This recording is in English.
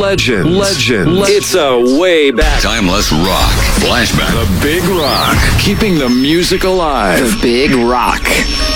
legend. It's a way back. Timeless rock. Flashback. The Big Rock. Keeping the music alive. The Big Rock.